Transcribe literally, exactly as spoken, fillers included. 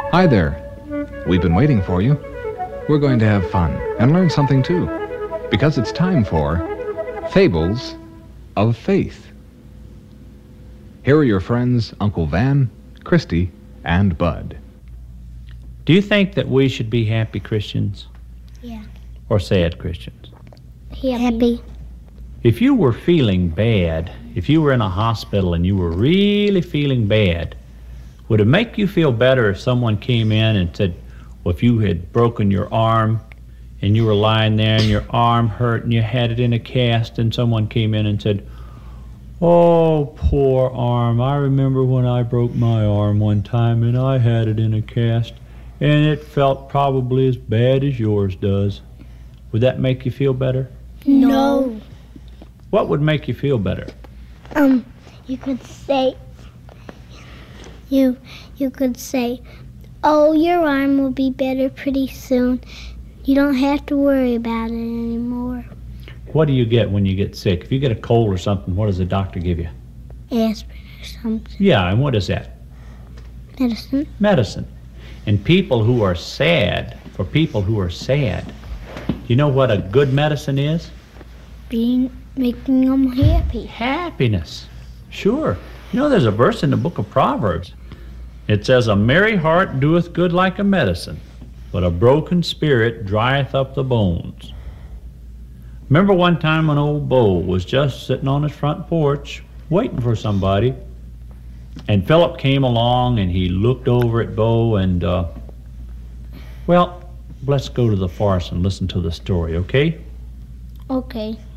Hi there. We've been waiting for you. We're going to have fun and learn something too, because it's time for Fables of Faith. Here are your friends, Uncle Van, Christy, and Bud. Do you think that we should be happy Christians? Yeah. Or sad Christians? Happy. If you were feeling bad, if you were in a hospital and you were really feeling bad, would it make you feel better if someone came in and said, well, if you had broken your arm and you were lying there and your arm hurt and you had it in a cast and someone came in and said, oh, poor arm, I remember when I broke my arm one time and I had it in a cast and it felt probably as bad as yours does. Would that make you feel better? No. What would make you feel better? Um, you could say, you, you could say, oh, your arm will be better pretty soon. You don't have to worry about it anymore. What do you get when you get sick? If you get a cold or something, what does the doctor give you? Aspirin or something. Yeah, and what is that? Medicine. Medicine. And people who are sad, for people who are sad, you know what a good medicine is? Being, making them happy. Happiness. Sure. You know, there's a verse in the book of Proverbs. It says, a merry heart doeth good like a medicine, but a broken spirit drieth up the bones. Remember one time when old Bo was just sitting on his front porch waiting for somebody, and Philip came along and he looked over at Bo and, uh, well, let's go to the forest and listen to the story, okay? Okay.